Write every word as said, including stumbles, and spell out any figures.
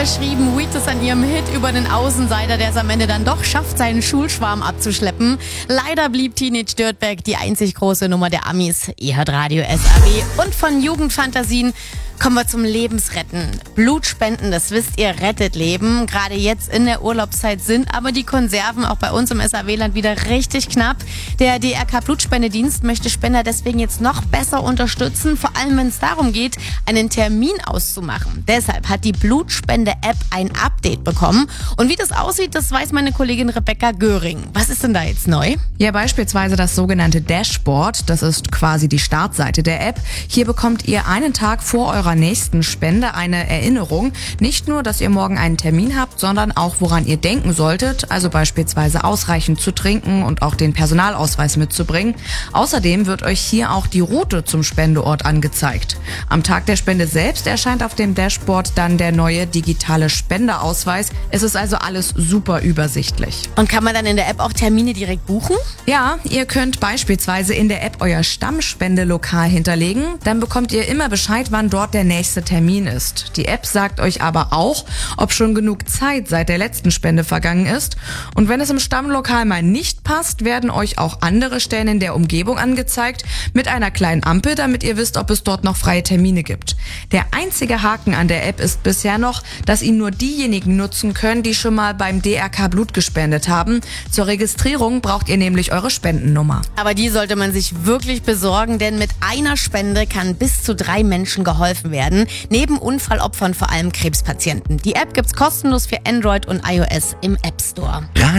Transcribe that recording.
schrieben Wheatus an ihrem Hit über den Außenseiter, der es am Ende dann doch schafft, seinen Schulschwarm abzuschleppen. Leider blieb Teenage Dirtbag die einzig große Nummer der Amis. Ihr hört Radio S A W. Und von Jugendfantasien kommen wir zum Lebensretten. Blutspenden, das wisst ihr, rettet Leben. Gerade jetzt in der Urlaubszeit sind aber die Konserven auch bei uns im S A W-Land wieder richtig knapp. Der D R K Blutspendedienst möchte Spender deswegen jetzt noch besser unterstützen, vor allem wenn es darum geht, einen Termin auszumachen. Deshalb hat die Blutspende-App ein Update bekommen. Und wie das aussieht, das weiß meine Kollegin Rebecca Göring. Was ist denn da jetzt neu? Ja, beispielsweise das sogenannte Dashboard. Das ist quasi die Startseite der App. Hier bekommt ihr einen Tag vor eurer nächsten Spende eine Erinnerung. Nicht nur, dass ihr morgen einen Termin habt, sondern auch, woran ihr denken solltet. Also beispielsweise ausreichend zu trinken und auch den Personalausweis mitzubringen. Außerdem wird euch hier auch die Route zum Spendeort angezeigt. Am Tag der Spende selbst erscheint auf dem Dashboard dann der neue digitale Spendeausweis. Es ist also alles super übersichtlich. Und kann man dann in der App auch Termine direkt buchen? Ja, ihr könnt beispielsweise in der App euer Stammspendelokal hinterlegen. Dann bekommt ihr immer Bescheid, wann dort der nächste Termin ist. Die App sagt euch aber auch, ob schon genug Zeit seit der letzten Spende vergangen ist. Und wenn es im Stammlokal mal nicht passt, werden euch auch andere Stellen in der Umgebung angezeigt mit einer kleinen Ampel, damit ihr wisst, ob es dort noch freie Termine gibt. Der einzige Haken an der App ist bisher noch, dass ihn nur diejenigen nutzen können, die schon mal beim D R K Blut gespendet haben. Zur Registrierung braucht ihr nämlich eure Spendennummer. Aber die sollte man sich wirklich besorgen, denn mit einer Spende kann bis zu drei Menschen geholfen werden. Neben Unfallopfern vor allem Krebspatienten. Die App gibt's kostenlos für Android und iOS im App Store.